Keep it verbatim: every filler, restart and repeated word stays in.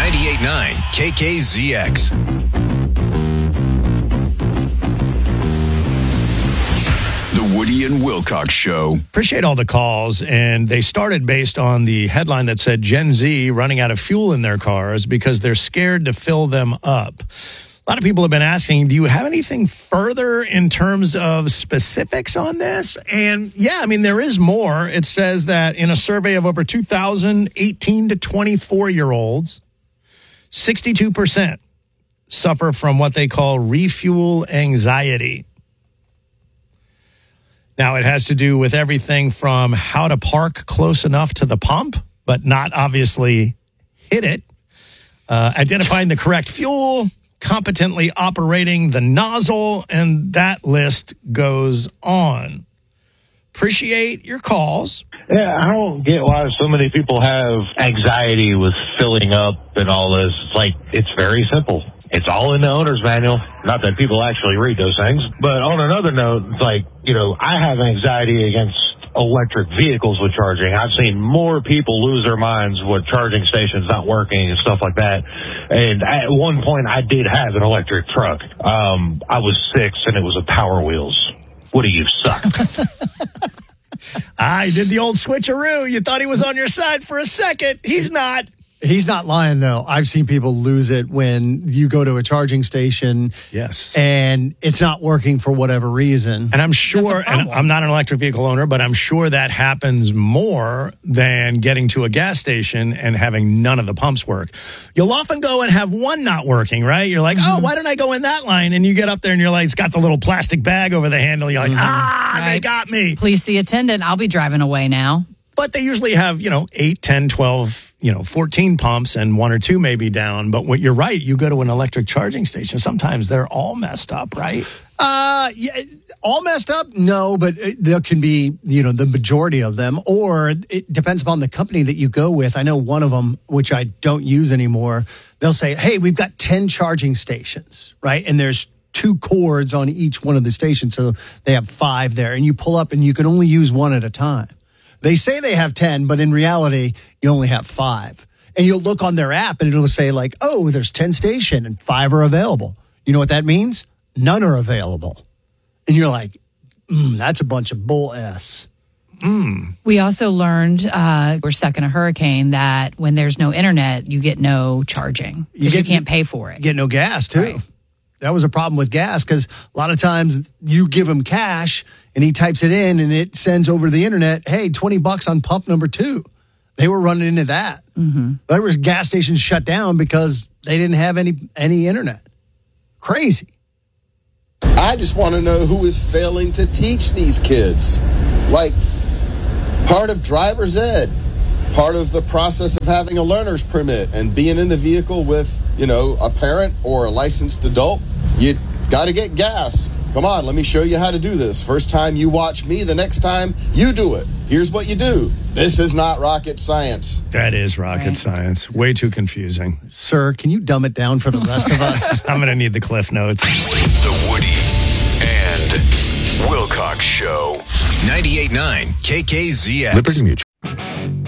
ninety-eight point nine K K Z X. The Woody and Wilcox Show. Appreciate all the calls, and they started based on the headline that said Gen Z running out of fuel in their cars because they're scared to fill them up. A lot of people have been asking, do you have anything further in terms of specifics on this? And yeah, I mean, there is more. It says that in a survey of over two thousand eighteen to twenty-four-year-olds, sixty-two percent suffer from what they call refuel anxiety. Now, it has to do with everything from how to park close enough to the pump, but not obviously hit it, uh, identifying the correct fuel, competently operating the nozzle, and that list goes on. Appreciate your calls. Yeah, I don't get why so many people have anxiety with filling up and all this. It's like, it's very simple. It's all in the owner's manual. Not that people actually read those things. But on another note, it's like, you know, I have anxiety against electric vehicles with charging. I've seen more people lose their minds with charging stations not working and stuff like that. And at one point, I did have an electric truck. Um, I was six, and it was a Power Wheels. What do you suck? I did the old switcheroo. You thought he was on your side for a second. He's not. He's not lying, though. I've seen people lose it when you go to a charging station. Yes. And it's not working for whatever reason. And I'm sure, and I'm not an electric vehicle owner, but I'm sure that happens more than getting to a gas station and having none of the pumps work. You'll often go and have one not working, right? You're like, mm-hmm. oh, why didn't I go in that line? And you get up there and you're like, it's got the little plastic bag over the handle. You're like, mm-hmm. ah, right. They got me. Please see attendant. I'll be driving away now. But they usually have, you know, eight, ten, twelve, you know, fourteen pumps, and one or two may be down. But what you're right, you go to an electric charging station, sometimes they're all messed up, right? Uh, yeah, all messed up? No, but it, there can be, you know, the majority of them. Or it depends upon the company that you go with. I know one of them, which I don't use anymore, they'll say, hey, we've got ten charging stations, right? And there's two cords on each one of the stations. So they have five there. And you pull up and you can only use one at a time. They say they have ten, but in reality, you only have five. And you'll look on their app and it'll say like, oh, there's ten station and five are available. You know what that means? None are available. And you're like, mm, that's a bunch of bull S. Mm. We also learned, uh, we're stuck in a hurricane, that when there's no internet, you get no charging. Because you, you can't pay for it. You get no gas, too. Right. That was a problem with gas because a lot of times you give him cash and he types it in and it sends over the internet, hey, twenty bucks on pump number two. They were running into that. Mm-hmm. There was gas stations shut down because they didn't have any any internet. Crazy. I just want to know who is failing to teach these kids. Like, part of driver's ed, part of the process of having a learner's permit and being in the vehicle with, you know, a parent or a licensed adult, you got to get gas. Come on, let me show you how to do this. First time you watch me, the next time you do it. Here's what you do. This is not rocket science. That is rocket right. science. Way too confusing. Sir, can you dumb it down for the rest of us? I'm going to need the Cliff Notes. The Woody and Wilcox Show. ninety-eight point nine K K Z X. Liberty Mutual.